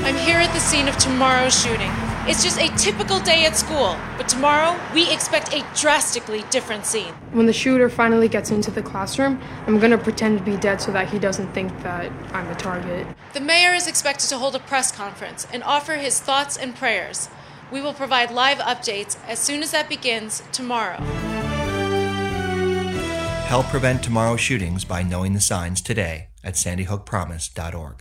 I'm here at the scene of tomorrow's shooting. It's just a typical day at school, but tomorrow we expect a drastically different scene. When the shooter finally gets into the classroom, I'm gonna pretend to be dead so that he doesn't think that I'm the target. The mayor is expected to hold a press conference and offer his thoughts and prayers. We will provide live updates as soon as that begins tomorrow. Help prevent tomorrow's shootings by knowing the signs today at sandyhookpromise.org.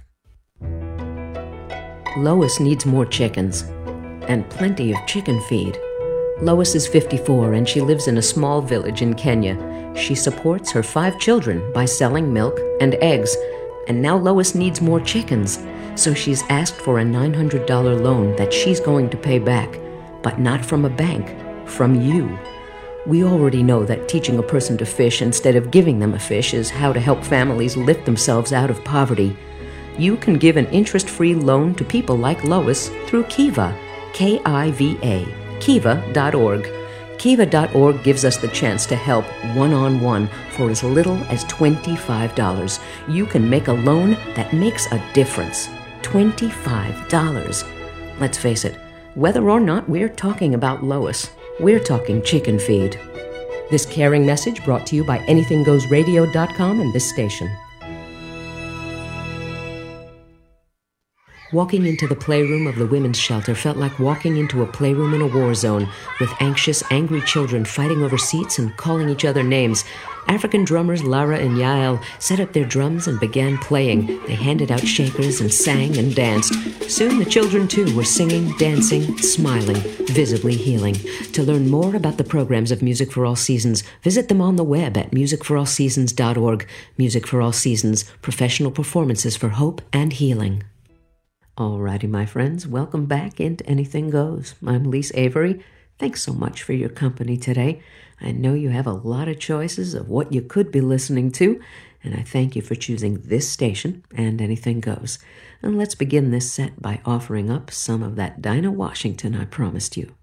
Lois needs more chickens and plenty of chicken feed. Lois is 54 and she lives in a small village in Kenya. She supports her 5 children by selling milk and eggs, and now Lois needs more chickens. So she's asked for a $900 loan that she's going to pay back, but not from a bank, from you. We already know that teaching a person to fish instead of giving them a fish is how to help families lift themselves out of poverty. You can give an interest-free loan to people like Lois through Kiva, K-I-V-A, kiva.org. Kiva.org gives us the chance to help one-on-one for as little as $25. You can make a loan that makes a difference. $25. Let's face it, whether or not we're talking about Lois, we're talking chicken feed. This caring message brought to you by AnythingGoesRadio.com and this station. Walking into the playroom of the women's shelter felt like walking into a playroom in a war zone, with anxious, angry children fighting over seats and calling each other names. African drummers Lara and Yael set up their drums and began playing. They handed out shakers and sang and danced. Soon the children, too, were singing, dancing, smiling, visibly healing. To learn more about the programs of Music for All Seasons, visit them on the web at musicforallseasons.org. Music for All Seasons, professional performances for hope and healing. Alrighty, my friends, welcome back into Anything Goes. I'm Lise Avery. Thanks so much for your company today. I know you have a lot of choices of what you could be listening to, and I thank you for choosing this station and Anything Goes. And let's begin this set by offering up some of that Dinah Washington I promised you.